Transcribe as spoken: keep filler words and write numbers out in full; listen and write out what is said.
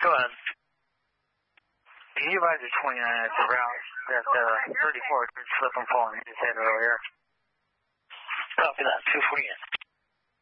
Go ahead. Can you advise the twenty-nine at the route that uh, thirty-four could slip and fall and hit his head earlier? Copy that. two forty-eight.